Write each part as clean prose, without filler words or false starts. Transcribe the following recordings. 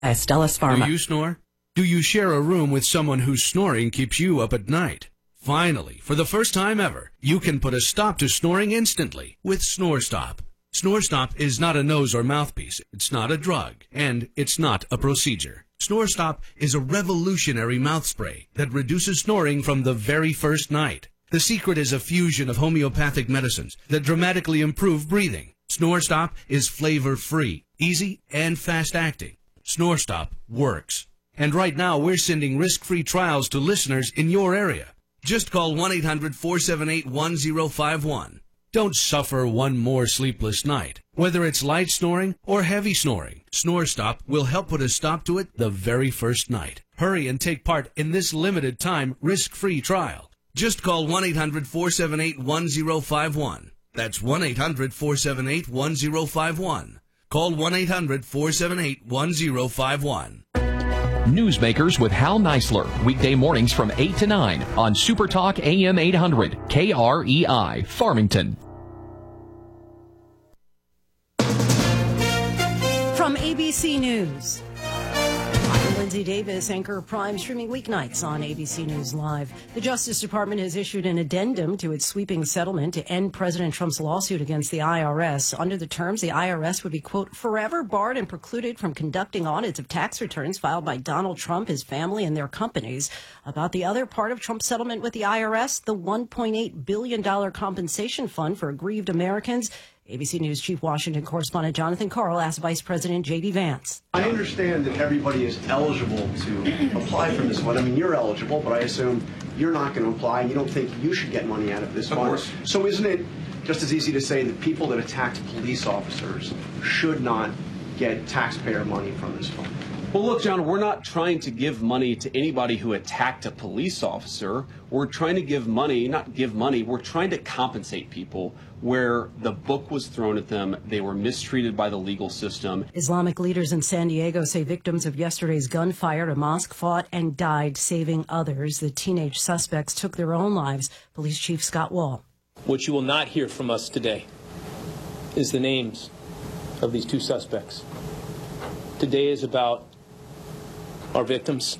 Astellas Pharma. Do you snore? Do you share a room with someone whose snoring keeps you up at night? Finally, for the first time ever, you can put a stop to snoring instantly with SnoreStop. SnoreStop is not a nose or mouthpiece, it's not a drug, and it's not a procedure. SnoreStop is a revolutionary mouth spray that reduces snoring from the very first night. The secret is a fusion of homeopathic medicines that dramatically improve breathing. SnoreStop is flavor-free, easy, and fast-acting. SnoreStop works. And right now, we're sending risk-free trials to listeners in your area. Just call 1-800-478-1051. Don't suffer one more sleepless night. Whether it's light snoring or heavy snoring, SnoreStop will help put a stop to it the very first night. Hurry and take part in this limited time risk-free trial. Just call 1-800-478-1051. That's 1-800-478-1051. Call 1-800-478-1051. Newsmakers with Hal Neisler, weekday mornings from 8 to 9 on Super Talk AM 800, KREI, Farmington. From ABC News, I'm Lindsay Davis, anchor Prime, streaming weeknights on ABC News Live. The Justice Department has issued an addendum to its sweeping settlement to end President Trump's lawsuit against the IRS. Under the terms, the IRS would be, quote, forever barred and precluded from conducting audits of tax returns filed by Donald Trump, his family, and their companies. About the other part of Trump's settlement with the IRS, the $1.8 billion compensation fund for aggrieved Americans. ABC News Chief Washington Correspondent Jonathan Karl asked Vice President J.D. Vance. I understand that everybody is eligible to apply for this fund. I mean, you're eligible, but I assume you're not going to apply and you don't think you should get money out of this fund. Of course. So isn't it just as easy to say that people that attacked police officers should not get taxpayer money from this fund? Well, look, John, we're not trying to give money to anybody who attacked a police officer. We're trying to give money, not give money, we're trying to compensate people where the book was thrown at them, they were mistreated by the legal system. Islamic leaders in San Diego say victims of yesterday's gunfire at a mosque fought and died saving others. The teenage suspects took their own lives. Police Chief Scott Wall. What you will not hear from us today is the names of these two suspects. Today is about our victims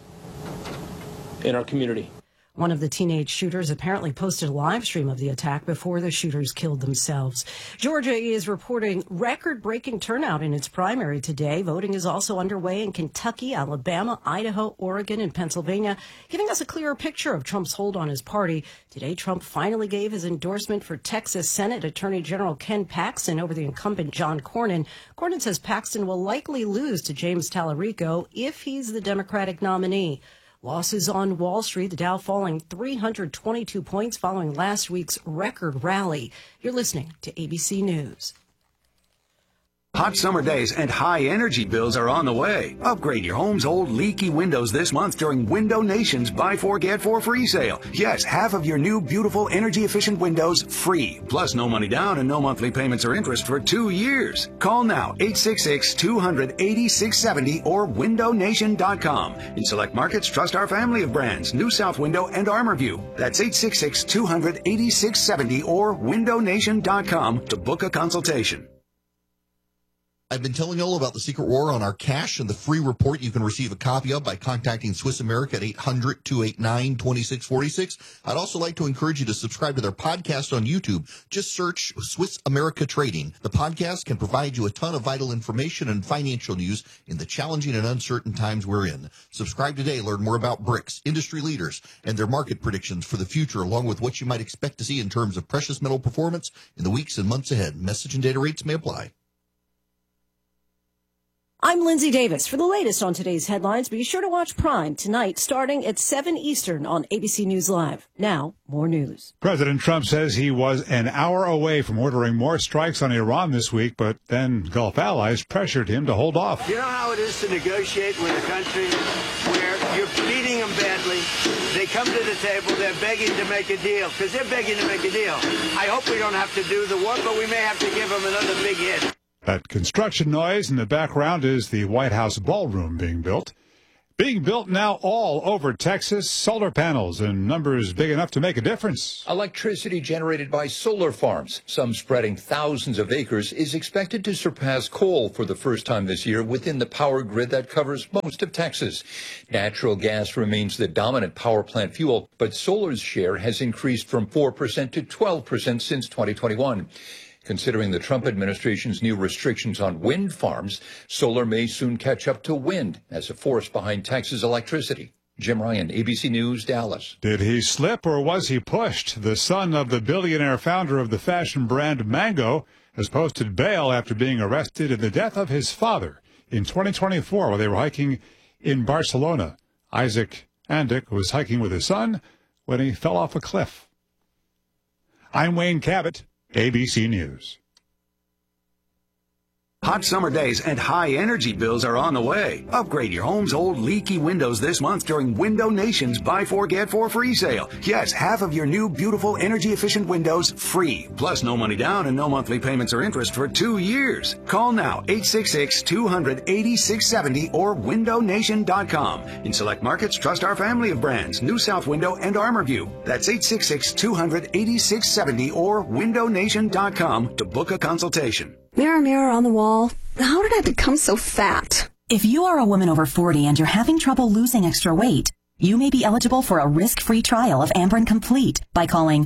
in our community. One of the teenage shooters apparently posted a live stream of the attack before the shooters killed themselves. Georgia is reporting record-breaking turnout in its primary today. Voting is also underway in Kentucky, Alabama, Idaho, Oregon, and Pennsylvania, giving us a clearer picture of Trump's hold on his party. Today, Trump finally gave his endorsement for Texas Senate Attorney General Ken Paxton over the incumbent John Cornyn. Cornyn says Paxton will likely lose to James Tallarico if he's the Democratic nominee. Losses on Wall Street, the Dow falling 322 points following last week's record rally. You're listening to ABC News. Hot summer days and high energy bills are on the way. Upgrade your home's old leaky windows this month during Window Nation's Buy 4 Get 4 free sale. Yes, half of your new beautiful energy efficient windows free. Plus no money down and no monthly payments or interest for 2 years. Call now 866-200-8670 or windownation.com. In select markets, trust our family of brands, New South Window and ArmorView. That's 866-200-8670 or windownation.com to book a consultation. I've been telling you all about the secret war on our cash and the free report you can receive a copy of by contacting Swiss America at 800-289-2646. I'd also like to encourage you to subscribe to their podcast on YouTube. Just search Swiss America Trading. The podcast can provide you a ton of vital information and financial news in the challenging and uncertain times we're in. Subscribe today. Learn more about BRICS, industry leaders, and their market predictions for the future, along with what you might expect to see in terms of precious metal performance in the weeks and months ahead. Message and data rates may apply. I'm Lindsay Davis. For the latest on today's headlines, be sure to watch Prime tonight starting at 7 Eastern on ABC News Live. Now, more news. President Trump says he was an hour away from ordering more strikes on Iran this week, but then Gulf allies pressured him to hold off. You know how it is to negotiate with a country where you're beating them badly. They come to the table, they're begging to make a deal, because they're begging to make a deal. I hope we don't have to do the work, but we may have to give them another big hit. That construction noise in the background is the White House ballroom being built. Being built now all over Texas, solar panels in numbers big enough to make a difference. Electricity generated by solar farms, some spreading thousands of acres, is expected to surpass coal for the first time this year within the power grid that covers most of Texas. Natural gas remains the dominant power plant fuel, but solar's share has increased from 4% to 12% since 2021. Considering the Trump administration's new restrictions on wind farms, solar may soon catch up to wind as a force behind Texas electricity. Jim Ryan, ABC News, Dallas. Did he slip or was he pushed? The son of the billionaire founder of the fashion brand Mango has posted bail after being arrested in the death of his father in 2024 while they were hiking in Barcelona. Isaac Andic was hiking with his son when he fell off a cliff. I'm Wayne Cabot, ABC News. Hot summer days and high energy bills are on the way. Upgrade your home's old leaky windows this month during Window Nation's Buy 4 Get 4 free sale. Yes, half of your new beautiful energy efficient windows free. Plus no money down and no monthly payments or interest for 2 years. Call now 866-200-8670 or windownation.com. In select markets, trust our family of brands, New South Window and ArmorView. That's 866-200-8670 or windownation.com to book a consultation. Mirror, mirror on the wall, how did I become so fat? If you are a woman over 40 and you're having trouble losing extra weight, you may be eligible for a risk-free trial of Amberen Complete by calling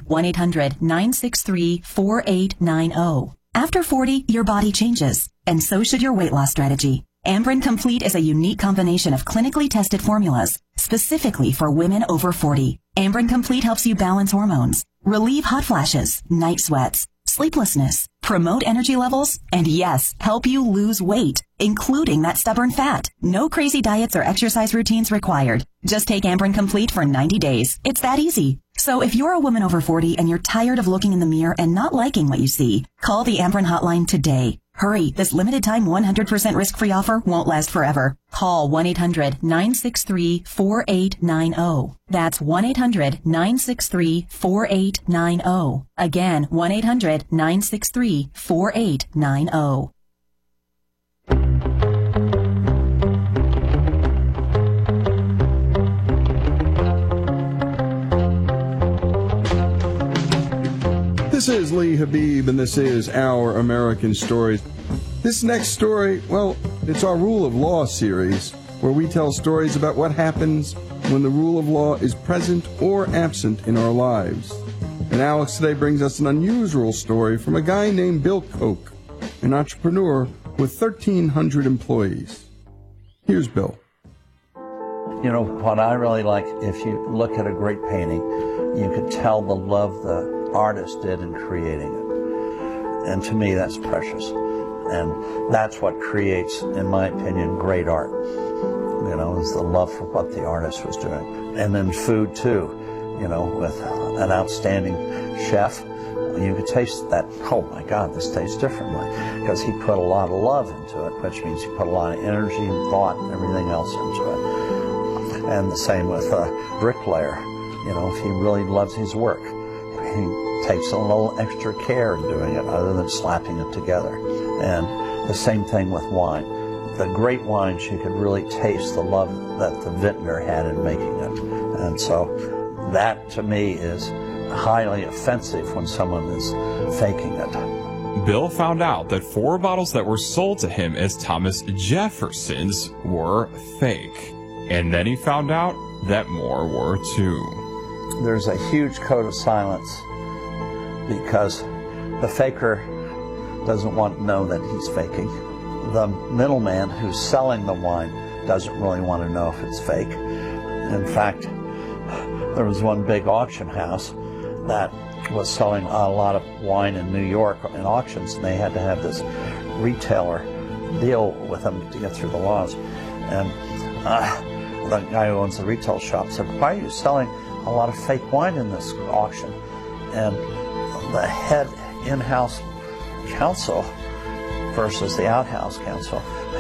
1-800-963-4890. After 40, your body changes, and so should your weight loss strategy. Amberen Complete is a unique combination of clinically tested formulas specifically for women over 40. Amberen Complete helps you balance hormones, relieve hot flashes, night sweats, sleeplessness, promote energy levels, and yes, help you lose weight, including that stubborn fat. No crazy diets or exercise routines required. Just take Amberen Complete for 90 days. It's that easy. So if you're a woman over 40 and you're tired of looking in the mirror and not liking what you see, call the Amberen hotline today. Hurry, this limited time 100% risk-free offer won't last forever. Call 1-800-963-4890. That's 1-800-963-4890. Again, 1-800-963-4890. This is Lee Habib, and this is Our American Stories. This next story, well, it's our Rule of Law series, where we tell stories about what happens when the rule of law is present or absent in our lives. And Alex today brings us an unusual story from a guy named Bill Koch, an entrepreneur with 1,300 employees. Here's Bill. You know, what I really like, if you look at a great painting, you could tell the love the artist did in creating it. And to me, that's precious. And that's what creates, in my opinion, great art. You know, is the love for what the artist was doing. And then food, too. You know, with an outstanding chef, you could taste that, oh my God, this tastes differently. Because he put a lot of love into it, which means he put a lot of energy and thought and everything else into it. And the same with a bricklayer. You know, if he really loves his work, he takes a little extra care in doing it other than slapping it together. And the same thing with wine. The great wines, you could really taste the love that the vintner had in making it. And so that, to me, is highly offensive when someone is faking it. Bill found out that 4 bottles that were sold to him as Thomas Jefferson's were fake. And then he found out that more were too. There's a huge code of silence because the faker doesn't want to know that he's faking. The middleman who's selling the wine doesn't really want to know if it's fake. In fact, there was one big auction house that was selling a lot of wine in New York in auctions, and they had to have this retailer deal with them to get through the laws. And the guy who owns the retail shop said, "Why are you selling a lot of fake wine in this auction?" And the head in-house counsel versus the outhouse counsel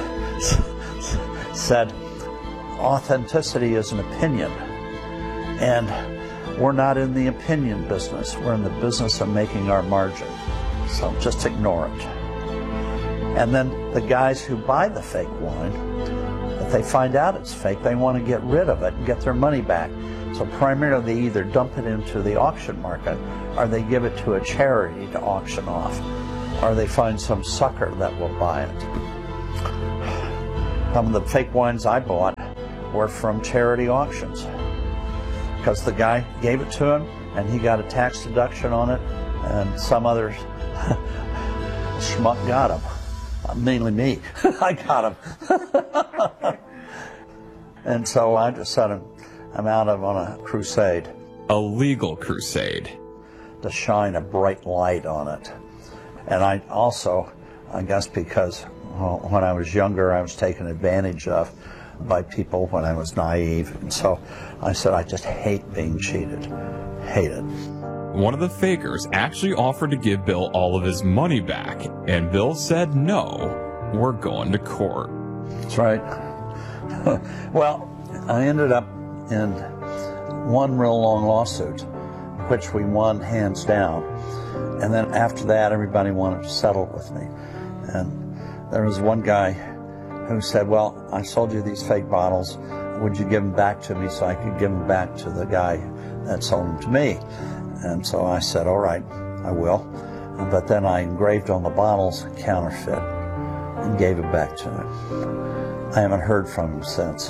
said, "Authenticity is an opinion, and we're not in the opinion business. We're in the business of making our margin. So just ignore it." And then the guys who buy the fake wine, they find out it's fake, they want to get rid of it and get their money back. So primarily they either dump it into the auction market, or they give it to a charity to auction off, or they find some sucker that will buy it. Some of the fake wines I bought were from charity auctions, because the guy gave it to him and he got a tax deduction on it, and some other schmuck got him. Mainly me. I got him. And so I just said I'm out on a crusade. A legal crusade. To shine a bright light on it. And I also, I guess because when I was younger, I was taken advantage of by people when I was naive. And so I said, I just hate being cheated. Hate it. One of the fakers actually offered to give Bill all of his money back, and Bill said, no, we're going to court. That's right. Well, I ended up in one real long lawsuit, which we won hands down. And then after that, everybody wanted to settle with me. And there was one guy who said, well, I sold you these fake bottles. Would you give them back to me so I could give them back to the guy that sold them to me? And so I said, all right, I will. But then I engraved on the bottles counterfeit and gave it back to him. I haven't heard from him since.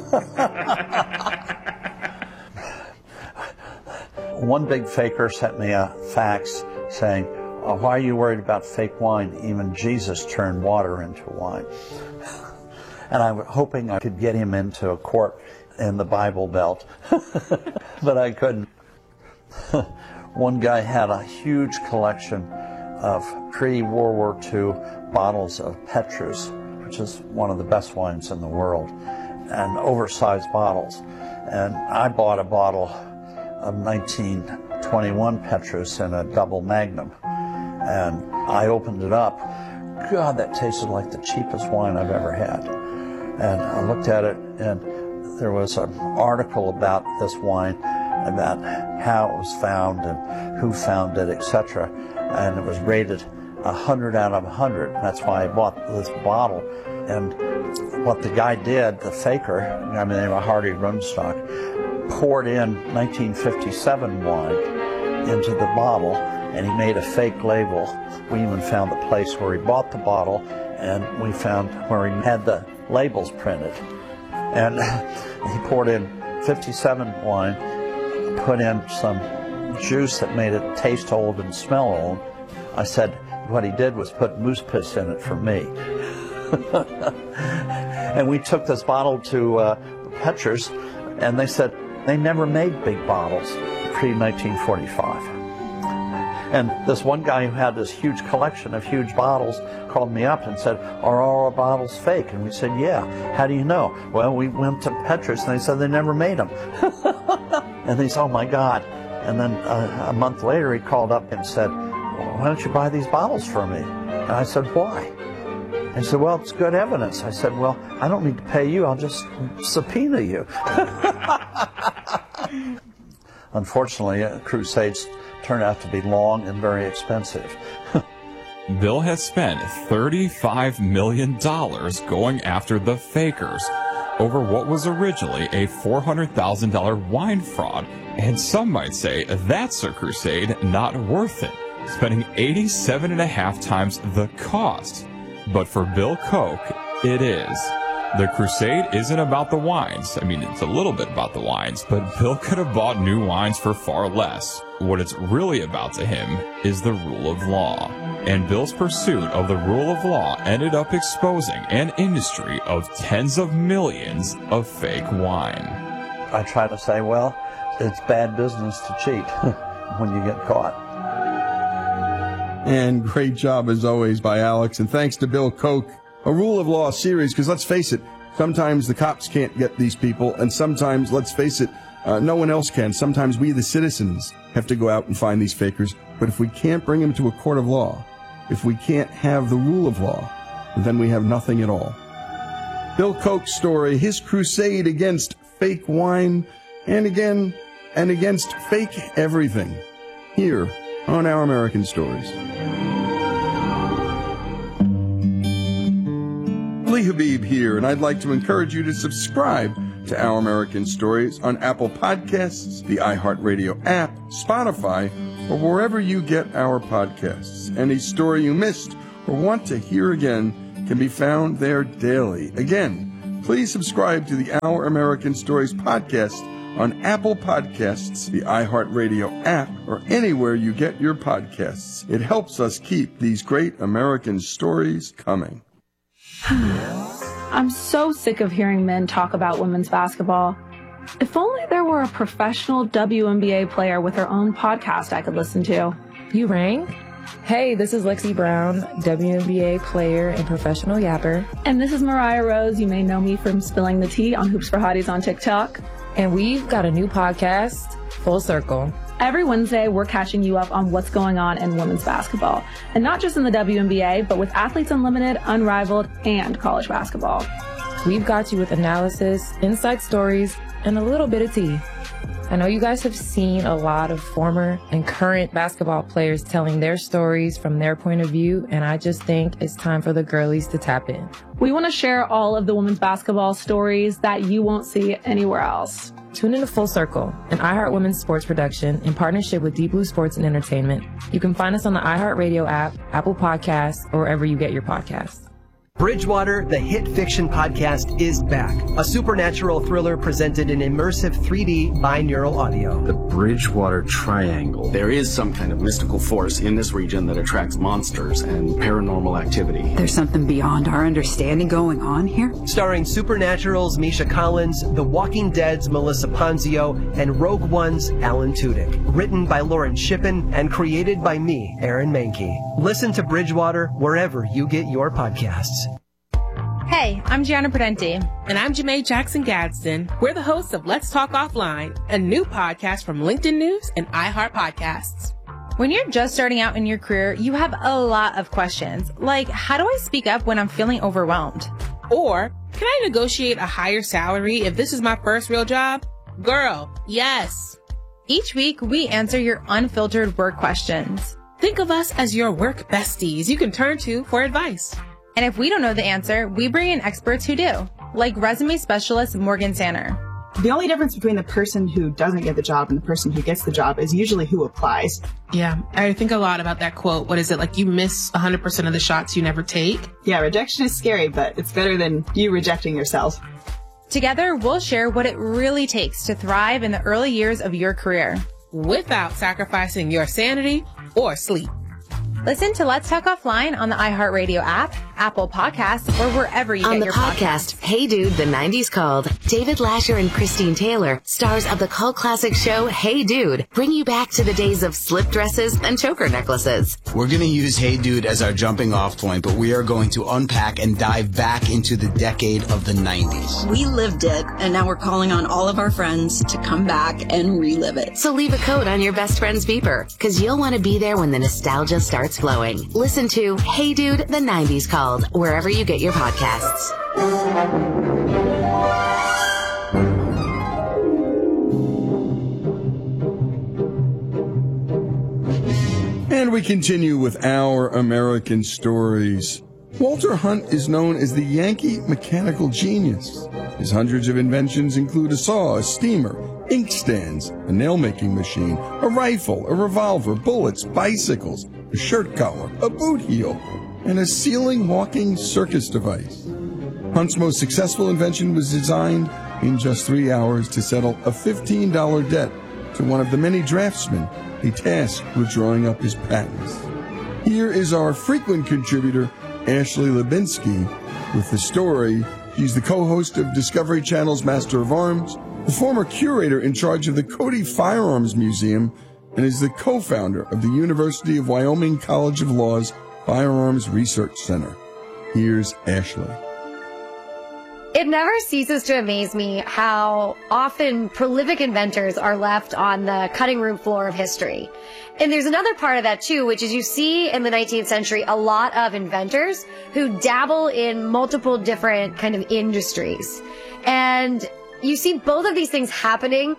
One big faker sent me a fax saying, why are you worried about fake wine? Even Jesus turned water into wine. And I was hoping I could get him into a court in the Bible Belt, but I couldn't. One guy had a huge collection of pre-World War II bottles of Petrus, which is one of the best wines in the world, and oversized bottles. And I bought a bottle of 1921 Petrus in a double magnum, and I opened it up. God, that tasted like the cheapest wine I've ever had. And I looked at it, and there was an article about this wine, about how it was found and who found it, etc. And it was rated 100 out of 100. That's why I bought this bottle. And what the guy did, the faker, I mean, they were Hardy Runstock, poured in 1957 wine into the bottle, and he made a fake label. We even found the place where he bought the bottle, and we found where he had the labels printed. And he poured in 57 wine, put in some juice that made it taste old and smell old. I said what he did was put moose piss in it for me. And we took this bottle to Petrus, and they said they never made big bottles pre-1945. And this one guy who had this huge collection of huge bottles called me up and said, are all our bottles fake? And we said, yeah. How do you know? Well, we went to Petrus, and they said they never made them. And they said, oh my God. And then a month later, he called up and said, well, why don't you buy these bottles for me? And I said, why? And he said, well, it's good evidence. I said, well, I don't need to pay you. I'll just subpoena you. Unfortunately, crusades turned out to be long and very expensive. Bill has spent $35 million going after the fakers over what was originally a $400,000 wine fraud, and some might say that's a crusade not worth it, spending 87.5 times the cost. But for Bill Koch, it is. The crusade isn't about the wines. I mean, it's a little bit about the wines, but Bill could have bought new wines for far less. What it's really about to him is the rule of law. And Bill's pursuit of the rule of law ended up exposing an industry of tens of millions of fake wine. I try to say, well, it's bad business to cheat when you get caught. And great job, as always, by Alex. And thanks to Bill Koch. A rule of law series, because let's face it, sometimes the cops can't get these people, and sometimes, let's face it, no one else can. Sometimes we, the citizens, have to go out and find these fakers. But if we can't bring them to a court of law, if we can't have the rule of law, then we have nothing at all. Bill Koch's story, his crusade against fake wine, and against fake everything, here on Our American Stories. Lee Habib here, and I'd like to encourage you to subscribe to Our American Stories on Apple Podcasts, the iHeartRadio app, Spotify, or wherever you get our podcasts. Any story you missed or want to hear again can be found there daily. Again, please subscribe to the Our American Stories podcast on Apple Podcasts, the iHeartRadio app, or anywhere you get your podcasts. It helps us keep these great American stories coming. I'm so sick of hearing men talk about women's basketball. If only there were a professional WNBA player with her own podcast I could listen to. You rang? Hey, this is Lexi Brown, WNBA player and professional yapper. And this is Mariah Rose. You may know me from spilling the tea on Hoops for Hotties on TikTok. And we've got a new podcast, Full Circle. Every Wednesday, we're catching you up on what's going on in women's basketball. And not just in the WNBA, but with Athletes Unlimited, Unrivaled, and college basketball. We've got you with analysis, inside stories, and a little bit of tea. I know you guys have seen a lot of former and current basketball players telling their stories from their point of view, and I just think it's time for the girlies to tap in. We want to share all of the women's basketball stories that you won't see anywhere else. Tune in to Full Circle, an iHeart Women's sports production in partnership with Deep Blue Sports and Entertainment. You can find us on the iHeartRadio app, Apple Podcasts, or wherever you get your podcasts. Bridgewater, the hit fiction podcast, is back. A supernatural thriller presented in immersive 3D binaural audio. The Bridgewater Triangle. There is some kind of mystical force in this region that attracts monsters and paranormal activity. There's something beyond our understanding going on here? Starring Supernatural's Misha Collins, The Walking Dead's Melissa Ponzio, and Rogue One's Alan Tudyk. Written by Lauren Shippen and created by me, Aaron Mahnke. Listen to Bridgewater wherever you get your podcasts. Hey, I'm Gianna Prudenti. And I'm Janae Jackson Gadsden. We're the hosts of Let's Talk Offline, a new podcast from LinkedIn News and iHeart Podcasts. When you're just starting out in your career, you have a lot of questions, like how do I speak up when I'm feeling overwhelmed? Or, can I negotiate a higher salary if this is my first real job? Girl, yes. Each week, we answer your unfiltered work questions. Think of us as your work besties you can turn to for advice. And if we don't know the answer, we bring in experts who do, like resume specialist Morgan Sanner. The only difference between the person who doesn't get the job and the person who gets the job is usually who applies. Yeah, I think a lot about that quote. What is it? Like you miss 100% of the shots you never take? Yeah, rejection is scary, but it's better than you rejecting yourself. Together, we'll share what it really takes to thrive in the early years of your career. Without sacrificing your sanity or sleep. Listen to Let's Talk Offline on the iHeartRadio app, Apple Podcasts, or wherever you get your podcasts. On the podcast, Hey Dude, the 90s Called, David Lasher and Christine Taylor, stars of the cult classic show Hey Dude, bring you back to the days of slip dresses and choker necklaces. We're going to use Hey Dude as our jumping off point, but we are going to unpack and dive back into the decade of the 90s. We lived it, and now we're calling on all of our friends to come back and relive it. So leave a code on your best friend's beeper, because you'll want to be there when the nostalgia starts flowing. Listen to Hey Dude, the 90s Called, wherever you get your podcasts. And we continue with Our American Stories. Walter Hunt is known as the Yankee mechanical genius. His hundreds of inventions include a saw, a steamer, inkstands, a nail-making machine, a rifle, a revolver, bullets, bicycles, a shirt collar, a boot heel, and a ceiling walking circus device. Hunt's most successful invention was designed in just 3 hours to settle a $15 debt to one of the many draftsmen he tasked with drawing up his patents. Here is our frequent contributor, Ashley Lubinsky, with the story. She's the co-host of Discovery Channel's Master of Arms, the former curator in charge of the Cody Firearms Museum, and is the co-founder of the University of Wyoming College of Law's Firearms Research Center. Here's Ashley. It never ceases to amaze me how often prolific inventors are left on the cutting room floor of history. And there's another part of that too, which is you see in the 19th century a lot of inventors who dabble in multiple different kind of industries. And you see both of these things happening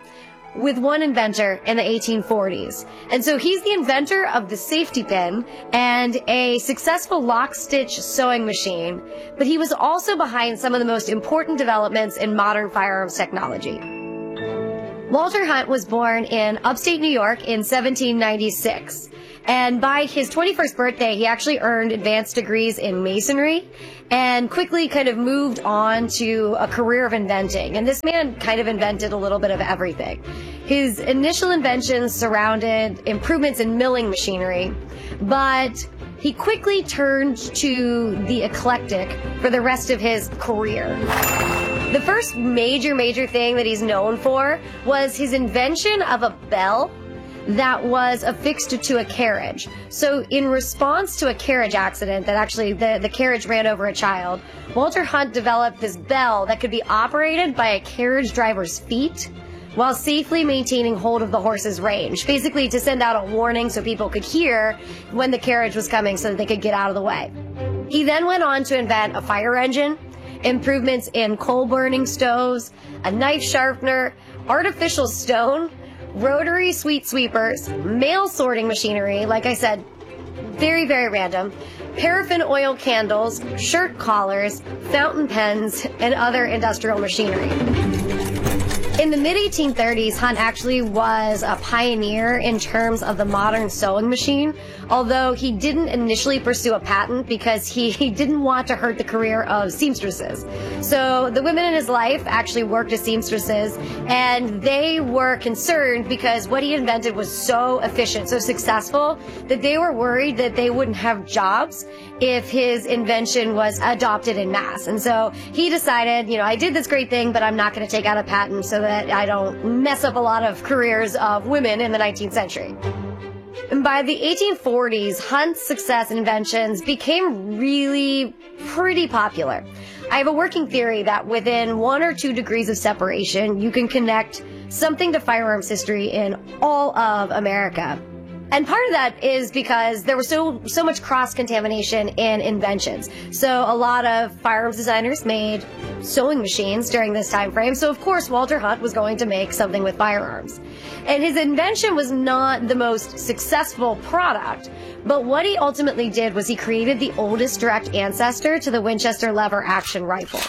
with one inventor in the 1840s. And so he's the inventor of the safety pin and a successful lock-stitch sewing machine, but he was also behind some of the most important developments in modern firearms technology. Walter Hunt was born in upstate New York in 1796. And by his 21st birthday, he actually earned advanced degrees in masonry and quickly kind of moved on to a career of inventing. And this man kind of invented a little bit of everything. His initial inventions surrounded improvements in milling machinery, but he quickly turned to the eclectic for the rest of his career. The first major thing that he's known for was his invention of a bell that was affixed to a carriage. So in response to a carriage accident that actually the carriage ran over a child, Walter Hunt developed this bell that could be operated by a carriage driver's feet while safely maintaining hold of the horse's range, basically to send out a warning so people could hear when the carriage was coming so that they could get out of the way. He then went on to invent a fire engine, improvements in coal-burning stoves, a knife sharpener, artificial stone, rotary sweet sweepers, mail sorting machinery, like I said, very random, paraffin oil candles, shirt collars, fountain pens, and other industrial machinery. In the mid-1830s, Hunt actually was a pioneer in terms of the modern sewing machine, although he didn't initially pursue a patent because he didn't want to hurt the career of seamstresses. So the women in his life actually worked as seamstresses, and they were concerned because what he invented was so efficient, so successful, that they were worried that they wouldn't have jobs if his invention was adopted in mass. And so he decided, I did this great thing, but I'm not going to take out a patent so that I don't mess up a lot of careers of women in the 19th century. And by the 1840s, Hunt's success and inventions became really pretty popular. I have a working theory that within 1 or 2 degrees of separation, you can connect something to firearms history in all of America. And part of that is because there was so much cross-contamination in inventions. So a lot of firearms designers made sewing machines during this time frame. So of course, Walter Hunt was going to make something with firearms. And his invention was not the most successful product, but what he ultimately did was he created the oldest direct ancestor to the Winchester lever action rifle.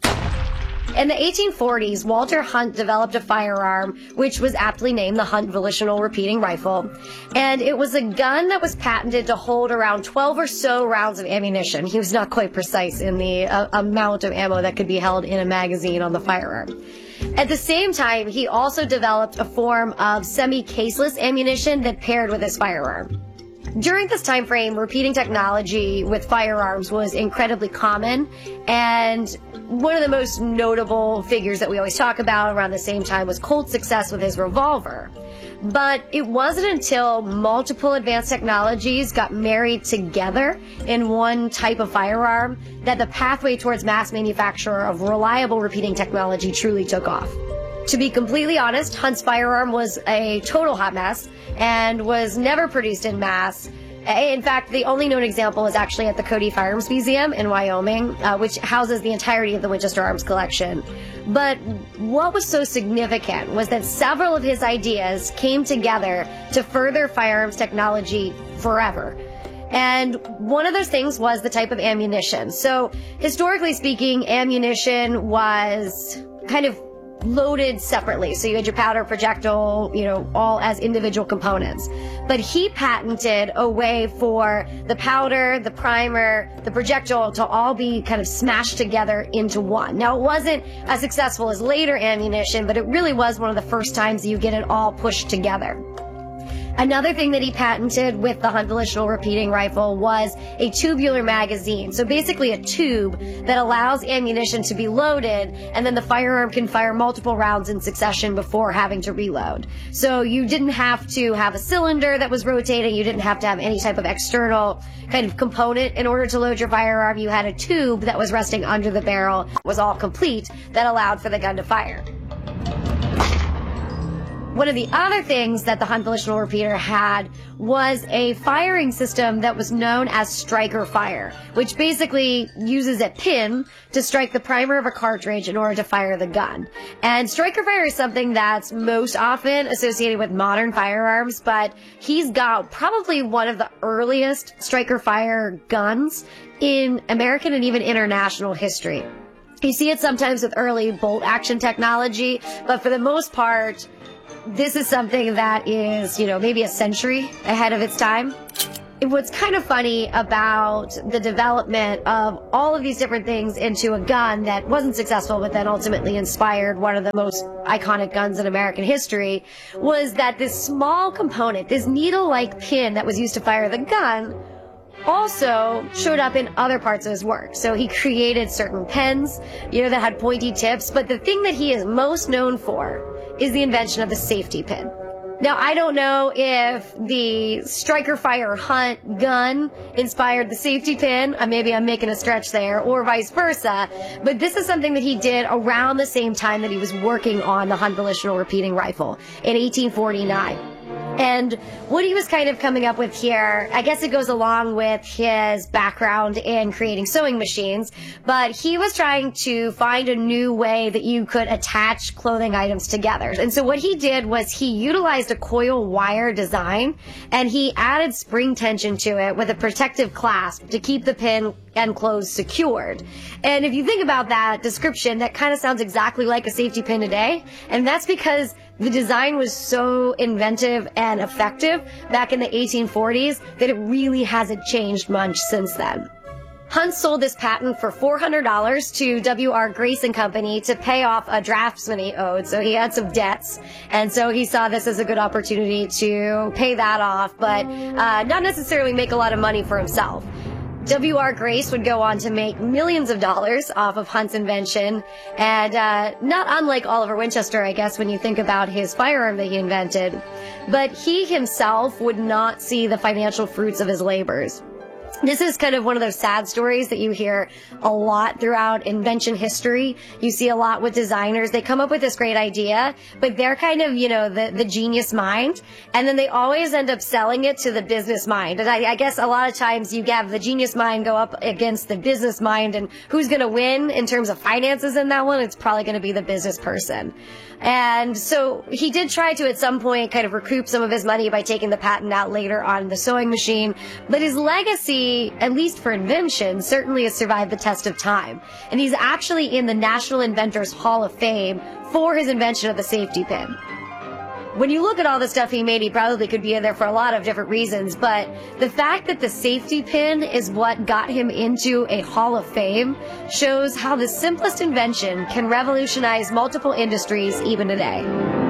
In the 1840s, Walter Hunt developed a firearm which was aptly named the Hunt Volitional Repeating Rifle, and it was a gun that was patented to hold around 12 or so rounds of ammunition. He was not quite precise in the amount of ammo that could be held in a magazine on the firearm. At the same time, he also developed a form of semi-caseless ammunition that paired with his firearm. During this time frame, repeating technology with firearms was incredibly common, and one of the most notable figures that we always talk about around the same time was Colt's success with his revolver. But it wasn't until multiple advanced technologies got married together in one type of firearm that the pathway towards mass manufacture of reliable repeating technology truly took off. To be completely honest, Hunt's firearm was a total hot mess and was never produced in mass. In fact, the only known example is actually at the Cody Firearms Museum in Wyoming, which houses the entirety of the Winchester Arms collection. But what was so significant was that several of his ideas came together to further firearms technology forever. And one of those things was the type of ammunition. So historically speaking, ammunition was kind of loaded separately. So you had your powder, projectile, all as individual components. But he patented a way for the powder, the primer, the projectile to all be kind of smashed together into one. Now, it wasn't as successful as later ammunition, but it really was one of the first times you get it all pushed together. Another thing that he patented with the Hunt Volitional Repeating Rifle was a tubular magazine. So basically a tube that allows ammunition to be loaded, and then the firearm can fire multiple rounds in succession before having to reload. So you didn't have to have a cylinder that was rotating. You didn't have to have any type of external kind of component in order to load your firearm. You had a tube that was resting under the barrel, was all complete, that allowed for the gun to fire. One of the other things that the Hunt volitional repeater had was a firing system that was known as striker fire, which basically uses a pin to strike the primer of a cartridge in order to fire the gun. And striker fire is something that's most often associated with modern firearms, but he's got probably one of the earliest striker fire guns in American and even international history. You see it sometimes with early bolt action technology, but for the most part, this is something that is, maybe a century ahead of its time. What's kind of funny about the development of all of these different things into a gun that wasn't successful but then ultimately inspired one of the most iconic guns in American history was that this small component, this needle-like pin that was used to fire the gun, also showed up in other parts of his work. So he created certain pens, that had pointy tips, but the thing that he is most known for is the invention of the safety pin. Now, I don't know if the striker fire Hunt gun inspired the safety pin. Maybe I'm making a stretch there, or vice versa. But this is something that he did around the same time that he was working on the Hunt volitional repeating rifle in 1849. And what he was kind of coming up with here, I guess it goes along with his background in creating sewing machines, but he was trying to find a new way that you could attach clothing items together. And so what he did was he utilized a coil wire design, and he added spring tension to it with a protective clasp to keep the pin and clothes secured. And if you think about that description, that kind of sounds exactly like a safety pin today, and that's because the design was so inventive and effective back in the 1840s that it really hasn't changed much since then. Hunt sold this patent for $400 to W.R. Grace & Company to pay off a draftsman he owed, so he had some debts, and so he saw this as a good opportunity to pay that off, but not necessarily make a lot of money for himself. W.R. Grace would go on to make millions of dollars off of Hunt's invention, and not unlike Oliver Winchester, I guess, when you think about his firearm that he invented. But he himself would not see the financial fruits of his labors. This is kind of one of those sad stories that you hear a lot throughout invention history. You see a lot with designers. They come up with this great idea, but they're kind of, the genius mind, and then they always end up selling it to the business mind. And I guess a lot of times you have the genius mind go up against the business mind, and who's going to win in terms of finances in that one? It's probably going to be the business person. And so he did try to, at some point, kind of recoup some of his money by taking the patent out later on the sewing machine. But his legacy, at least for invention, certainly has survived the test of time. And he's actually in the National Inventors Hall of Fame for his invention of the safety pin. When you look at all the stuff he made, he probably could be in there for a lot of different reasons, but the fact that the safety pin is what got him into a Hall of Fame shows how the simplest invention can revolutionize multiple industries even today.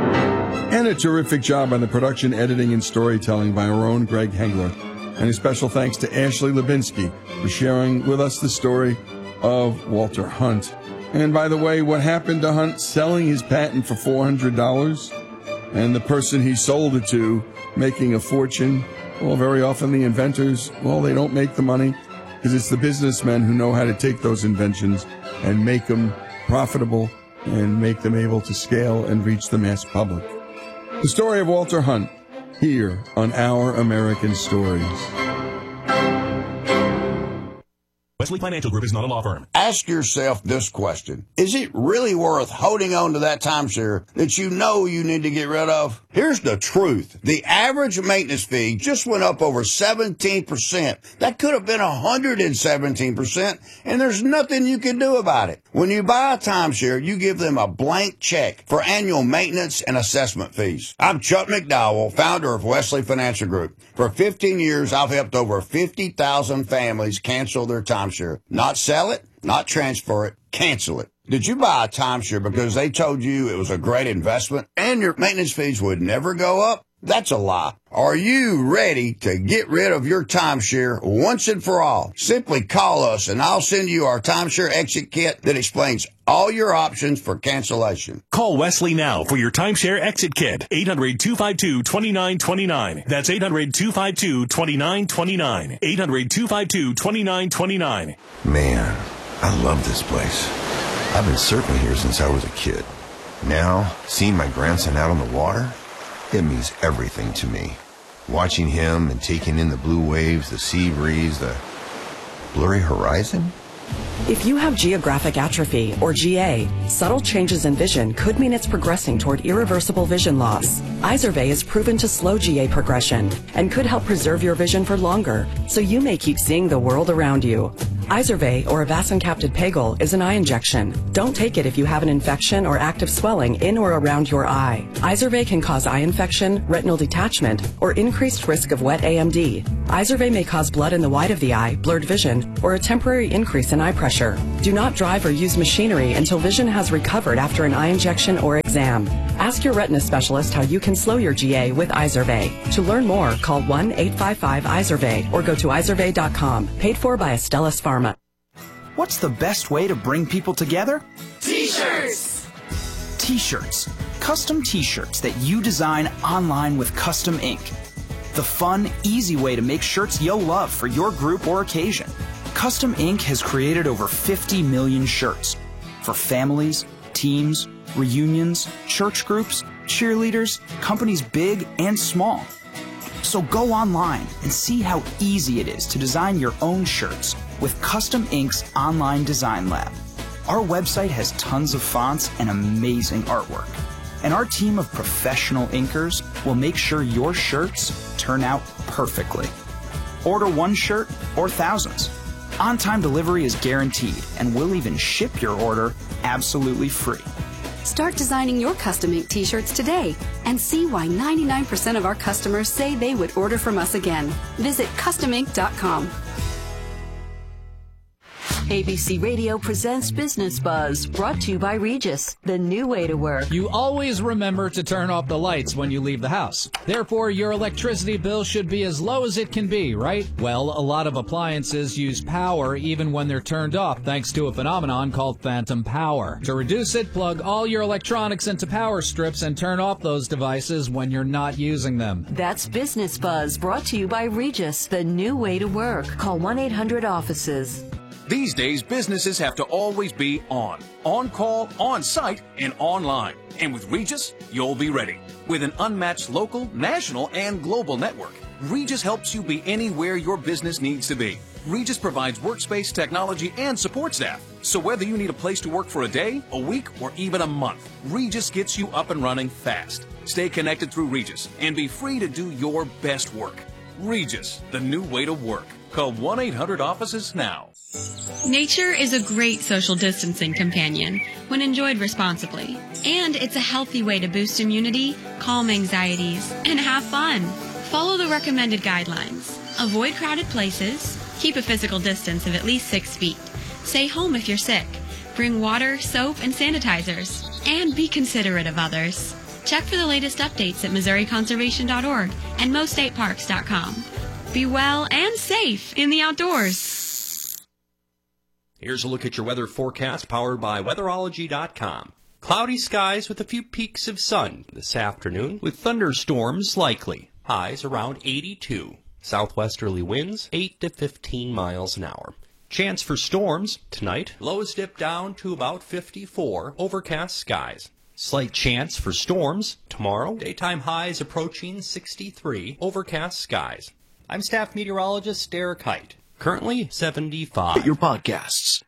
And a terrific job on the production, editing, and storytelling by our own Greg Hengler. And a special thanks to Ashley Lubinsky for sharing with us the story of Walter Hunt. And by the way, what happened to Hunt selling his patent for $400? And the person he sold it to making a fortune? Well, very often the inventors, they don't make the money because it's the businessmen who know how to take those inventions and make them profitable and make them able to scale and reach the mass public. The story of Walter Hunt here on Our American Stories. Wesley Financial Group is not a law firm. Ask yourself this question. Is it really worth holding on to that timeshare that you know you need to get rid of? Here's the truth. The average maintenance fee just went up over 17%. That could have been 117%, and there's nothing you can do about it. When you buy a timeshare, you give them a blank check for annual maintenance and assessment fees. I'm Chuck McDowell, founder of Wesley Financial Group. For 15 years, I've helped over 50,000 families cancel their timeshare. Not sell it, not transfer it, cancel it. Did you buy a timeshare because they told you it was a great investment and your maintenance fees would never go up? That's a lie. Are you ready to get rid of your timeshare once and for all? Simply call us and I'll send you our timeshare exit kit that explains all your options for cancellation. Call Wesley now for your timeshare exit kit. 800-252-2929. That's 800-252-2929. 800-252-2929. Man, I love this place. I've been surfing here since I was a kid. Now, seeing my grandson out on the water, It means everything to me. Watching him and taking in the blue waves, the sea breeze, the blurry horizon. If you have geographic atrophy, or GA, subtle changes in vision could mean it's progressing toward irreversible vision loss. Izervay is proven to slow GA progression and could help preserve your vision for longer, so you may keep seeing the world around you. Izervay, or avacincaptad pegol, is an eye injection. Don't take it if you have an infection or active swelling in or around your eye. Izervay can cause eye infection, retinal detachment, or increased risk of wet AMD. Izervay may cause blood in the white of the eye, blurred vision, or a temporary increase in eye pressure. Do not drive or use machinery until vision has recovered after an eye injection or exam. Ask your retina specialist how you can slow your GA with Izervay. To learn more, call 1-855-IZERVAY or go to izervay.com. Paid for by Astellas Pharma. What's the best way to bring people together? T-shirts! T-shirts. Custom T-shirts that you design online with custom ink. The fun, easy way to make shirts you'll love for your group or occasion. Custom Ink has created over 50 million shirts for families, teams, reunions, church groups, cheerleaders, companies big and small. So go online and see how easy it is to design your own shirts with Custom Ink's online design lab. Our website has tons of fonts and amazing artwork. And our team of professional inkers will make sure your shirts turn out perfectly. Order one shirt or thousands. On-time delivery is guaranteed, and we'll even ship your order absolutely free. Start designing your custom ink t-shirts today and see why 99% of our customers say they would order from us again. Visit customink.com. ABC Radio presents Business Buzz, brought to you by Regis, the new way to work. You always remember to turn off the lights when you leave the house. Therefore, your electricity bill should be as low as it can be, right? Well, a lot of appliances use power even when they're turned off, thanks to a phenomenon called phantom power. To reduce it, plug all your electronics into power strips and turn off those devices when you're not using them. That's Business Buzz, brought to you by Regis, the new way to work. Call 1-800-OFFICES. These days, businesses have to always be on call, on site, and online. And with Regis, you'll be ready. With an unmatched local, national, and global network, Regis helps you be anywhere your business needs to be. Regis provides workspace, technology, and support staff. So whether you need a place to work for a day, a week, or even a month, Regis gets you up and running fast. Stay connected through Regis and be free to do your best work. Regis, the new way to work. Call 1-800-OFFICES now. Nature is a great social distancing companion when enjoyed responsibly. And it's a healthy way to boost immunity, calm anxieties, and have fun. Follow the recommended guidelines. Avoid crowded places. Keep a physical distance of at least 6 feet. Stay home if you're sick. Bring water, soap, and sanitizers. And be considerate of others. Check for the latest updates at MissouriConservation.org and MoStateParks.com. Be well and safe in the outdoors. Here's a look at your weather forecast powered by Weatherology.com. Cloudy skies with a few peaks of sun this afternoon with thunderstorms likely. Highs around 82. Southwesterly winds 8 to 15 miles an hour. Chance for storms tonight. Lows dip down to about 54. Overcast skies. Slight chance for storms tomorrow. Daytime highs approaching 63. Overcast skies. I'm staff meteorologist Derek Height. Currently 75. Get your podcasts.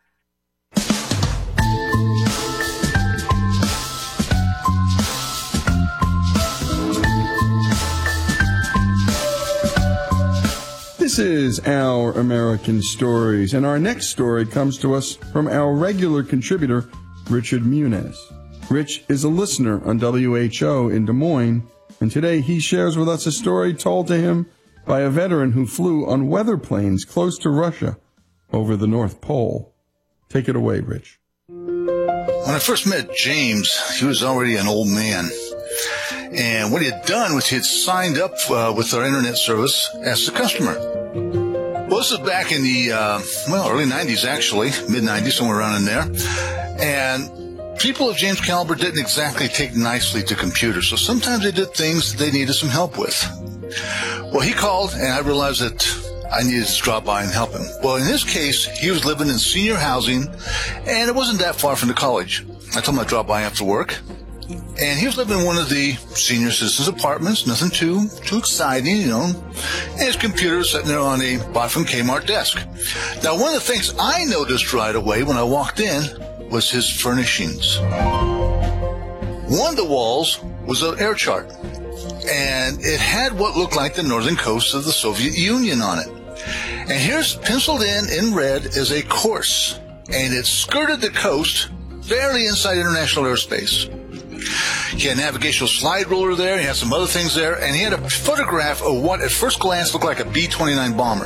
This is Our American Stories, and our next story comes to us from our regular contributor, Richard Muniz. Rich is a listener on WHO in Des Moines, and today he shares with us a story told to him by a veteran who flew on weather planes close to Russia over the North Pole. Take it away, Rich. When I first met James, he was already an old man. And what he had done was he had signed up with our internet service as a customer. Well, this is back in the, early 90s, actually, mid-90s, somewhere around in there. And people of James' caliber didn't exactly take nicely to computers, so sometimes they did things that they needed some help with. Well, he called, and I realized that I needed to drop by and help him. Well, in his case, he was living in senior housing, and it wasn't that far from the college. I told him I'd drop by after work. And he was living in one of the senior citizens' apartments, nothing too exciting, you know. And his computer was sitting there on a bought from Kmart desk. Now, one of the things I noticed right away when I walked in was his furnishings. One of the walls was an air chart, and it had what looked like the northern coast of the Soviet Union on it. And here's penciled in red is a course, and it skirted the coast barely inside international airspace. He had a navigational slide ruler there, he had some other things there, and he had a photograph of what at first glance looked like a B-29 bomber.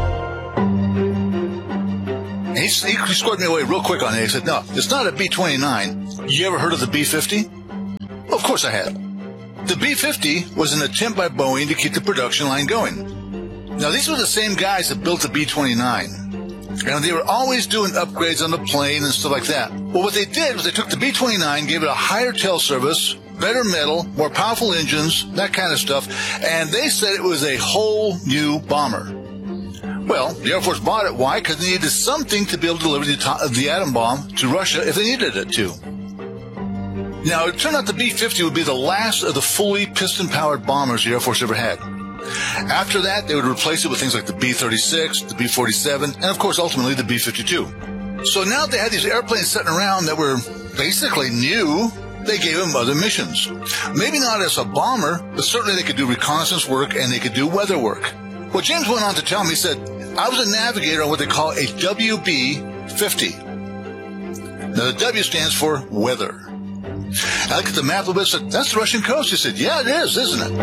And he scored me away real quick on it. He said, no, it's not a B-29. You ever heard of the B-50? Of course I had. The B-50 was an attempt by Boeing to keep the production line going. Now, these were the same guys that built the B-29. And they were always doing upgrades on the plane and stuff like that. Well, what they did was they took the B-29, gave it a higher tail service, better metal, more powerful engines, that kind of stuff, and they said it was a whole new bomber. Well, the Air Force bought it. Why? Because they needed something to be able to deliver the atom bomb to Russia if they needed it to. Now, it turned out the B-50 would be the last of the fully piston-powered bombers the Air Force ever had. After that, they would replace it with things like the B-36, the B-47, and of course, ultimately, the B-52. So now they had these airplanes sitting around that were basically new. They gave them other missions. Maybe not as a bomber, but certainly they could do reconnaissance work and they could do weather work. Well, James went on to tell me, he said, I was a navigator on what they call a WB-50. Now, the W stands for weather. I looked at the map a little bit and said, that's the Russian coast. He said, yeah, it is, isn't it?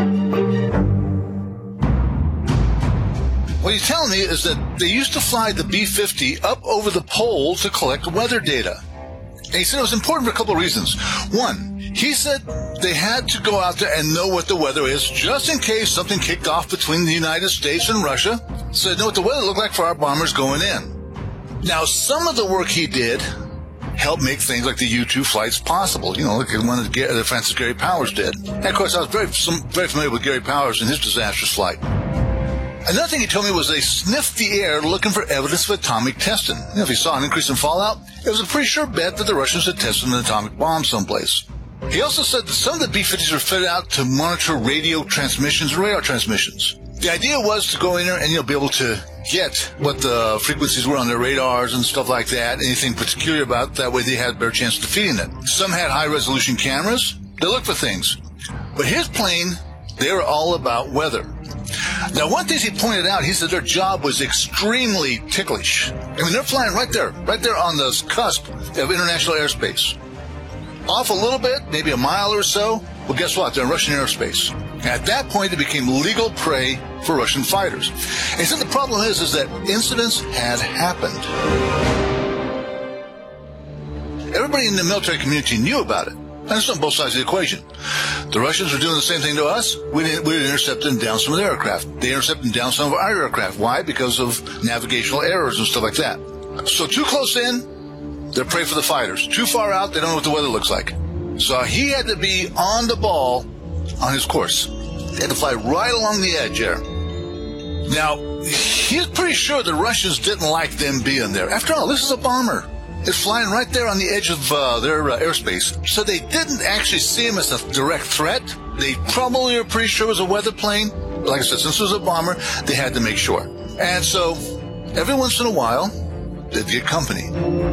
What he's telling me is that they used to fly the B-50 up over the pole to collect weather data. And he said it was important for a couple of reasons. One, he said they had to go out there and know what the weather is just in case something kicked off between the United States and Russia, so they know what the weather looked like for our bombers going in. Now, some of the work he did helped make things like the U-2 flights possible, you know, like the one that Francis Gary Powers did. And, of course, I was very familiar with Gary Powers and his disastrous flight. Another thing he told me was they sniffed the air looking for evidence of atomic testing. You know, if he saw an increase in fallout, it was a pretty sure bet that the Russians had tested an atomic bomb someplace. He also said that some of the B-50s were fitted out to monitor radio transmissions and radar transmissions. The idea was to go in there and, you know, be able to get what the frequencies were on their radars and stuff like that, anything peculiar about it. That way they had a better chance of defeating it. Some had high-resolution cameras. They looked for things. But his plane, they were all about weather. Now, one thing he pointed out, he said their job was extremely ticklish. I mean, they're flying right there on the cusp of international airspace. Off a little bit, maybe a mile or so, well, guess what? They're in Russian airspace. At that point, it became legal prey for Russian fighters. And he said the problem is that incidents had happened. Everybody in the military community knew about it. And it's on both sides of the equation. The Russians were doing the same thing to us. We'd intercept them down some of their aircraft. They intercepted them down some of our aircraft. Why? Because of navigational errors and stuff like that. So too close in, they're prey for the fighters. Too far out, they don't know what the weather looks like. So he had to be on the ball on his course. He had to fly right along the edge there. Now, he's pretty sure the Russians didn't like them being there. After all, this is a bomber. It's flying right there on the edge of their airspace. So they didn't actually see him as a direct threat. They probably were pretty sure it was a weather plane. Like I said, since it was a bomber, they had to make sure. And so every once in a while, they'd get company.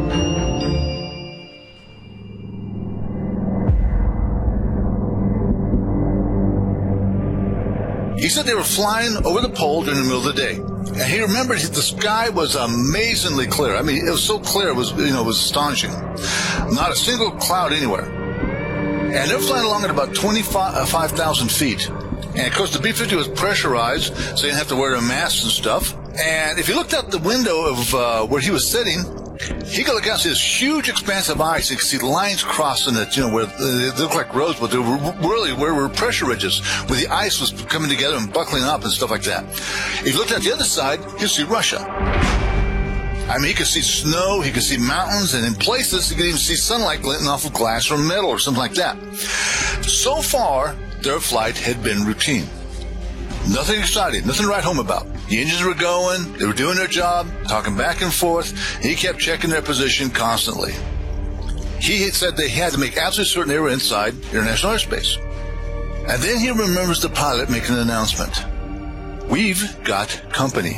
He said they were flying over the pole during the middle of the day. And he remembered the sky was amazingly clear. I mean, it was so clear, it was astonishing. Not a single cloud anywhere. And they're flying along at about 25,000 feet. And, of course, the B-50 was pressurized, so you didn't have to wear a mask and stuff. And if you looked out the window of where he was sitting, he could look out to this huge expanse of ice. You could see lines crossing it, where they looked like roads, but they were really where were pressure ridges, where the ice was coming together and buckling up and stuff like that. If you looked at the other side, you'd see Russia. I mean, he could see snow, he could see mountains, and in places, he could even see sunlight glinting off of glass or metal or something like that. So far, their flight had been routine. Nothing exciting, nothing to write home about. The engines were going, they were doing their job, talking back and forth. He kept checking their position constantly. He said that he had to make absolutely certain they were inside international airspace. And then he remembers the pilot making an announcement. We've got company.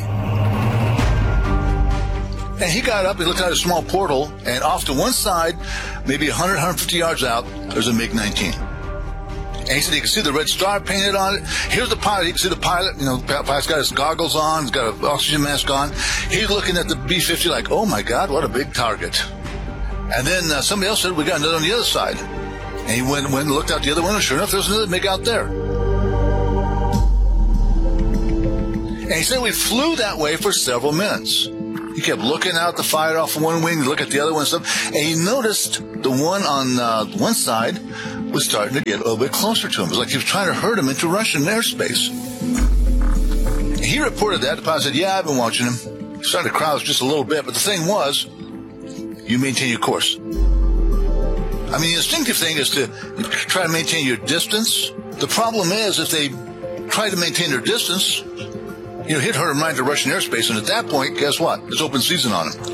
And he got up, he looked out a small portal, and off to one side, maybe 100, 150 yards out, there's a MiG-19. And he said he could see the red star painted on it. Here's the pilot. He can see the pilot. You know, the pilot's got his goggles on. He's got an oxygen mask on. He's looking at the B-50 like, oh, my God, what a big target. And then somebody else said, we got another on the other side. And he went and looked out the other window. Sure enough, there was another MiG out there. And he said we flew that way for several minutes. He kept looking out the fire off one wing, look at the other one and stuff. And he noticed the one on one side was starting to get a little bit closer to him. It was like he was trying to herd him into Russian airspace. He reported that. The pilot said, yeah, I've been watching him. He started to crouch just a little bit. But the thing was, you maintain your course. I mean, the instinctive thing is to try to maintain your distance. The problem is if they try to maintain their distance, you know, he'd hurt him right into Russian airspace. And at that point, guess what? It's open season on him.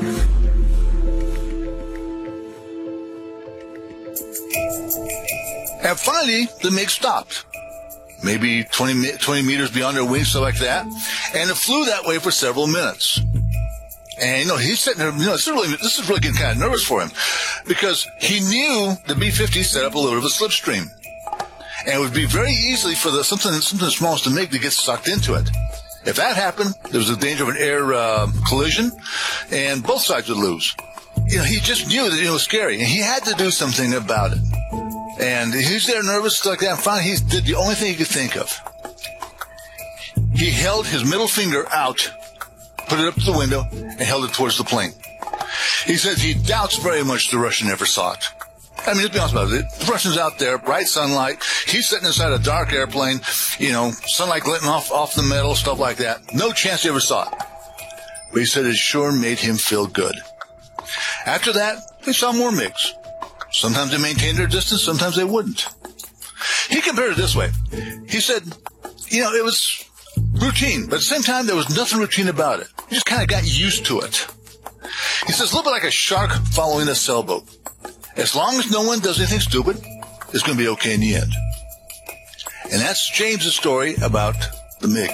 And finally, the MiG stopped. Maybe 20 meters beyond their wings, stuff like that. And it flew that way for several minutes. And, you know, he's sitting there, you know, this is really getting kind of nervous for him. Because he knew the B-50 set up a little bit of a slipstream. And it would be very easy for something small as the MiG to get sucked into it. If that happened, there was a danger of an air collision, and both sides would lose. You know, he just knew that it was scary, and he had to do something about it. And he's there nervous like that, and finally he did the only thing he could think of. He held his middle finger out, put it up to the window, and held it towards the plane. He says he doubts very much the Russian ever saw it. I mean, let's be honest about it. The Russian's out there, bright sunlight. He's sitting inside a dark airplane, you know, sunlight glinting off the metal, stuff like that. No chance he ever saw it. But he said it sure made him feel good. After that, they saw more MiGs. Sometimes they maintained their distance, sometimes they wouldn't. He compared it this way. He said, you know, it was routine, but at the same time, there was nothing routine about it. You just kind of got used to it. He says, a little bit like a shark following a sailboat. As long as no one does anything stupid, it's going to be okay in the end. And that's James's story about the MiG.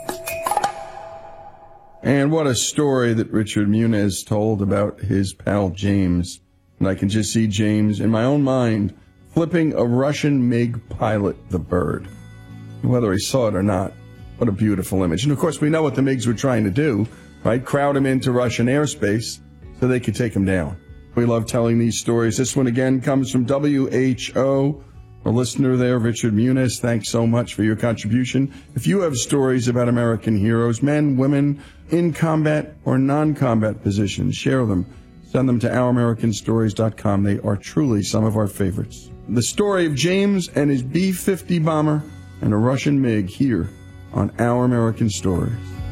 And what a story that Richard Muniz told about his pal James. And I can just see James, in my own mind, flipping a Russian MiG pilot the bird. Whether he saw it or not, what a beautiful image. And of course, we know what the MiGs were trying to do, right? Crowd him into Russian airspace so they could take him down. We love telling these stories. This one again comes from WHO. A listener there, Richard Muniz. Thanks so much for your contribution. If you have stories about American heroes, men, women, in combat or non-combat positions, share them. Send them to OurAmericanStories.com. They are truly some of our favorites. The story of James and his B-50 bomber and a Russian MiG here on Our American Stories.